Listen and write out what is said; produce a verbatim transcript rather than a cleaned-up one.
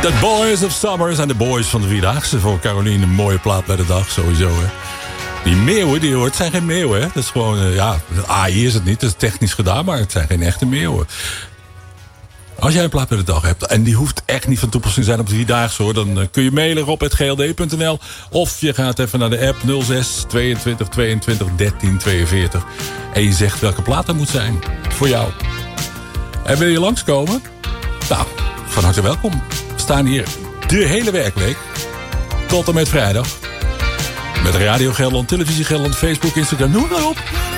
The Boys of Summer zijn de boys van de Vierdaagse. Voor Caroline een mooie plaat bij de dag, sowieso. Hè. Die meeuwen, die hoort, het zijn geen meeuwen. Hè. Dat is gewoon, uh, ja, A I is het niet. Dat is technisch gedaan, maar het zijn geen echte meeuwen. Als jij een plaat bij de dag hebt, en die hoeft echt niet van toepassing te zijn op de Vierdaagse, hoor, dan uh, kun je mailen op het g l d punt n l. Of je gaat even naar de app nul zes tweeëntwintig tweeëntwintig dertien tweeënveertig. En je zegt welke plaat er moet zijn. Voor jou. En wil je langskomen? Nou, van harte welkom. We staan hier de hele werkweek. Tot en met vrijdag. Met Radio Gelderland, Televisie Gelderland, Facebook, Instagram, noem maar op.